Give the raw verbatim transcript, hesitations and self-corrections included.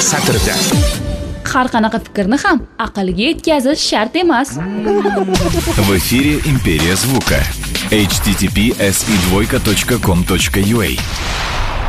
satrida. Har qanaqa fikrni ham aqlga yetkazish shart emas. В эфире Империя звука. эйч ти ти пи эс и двойка точка ком точка ю а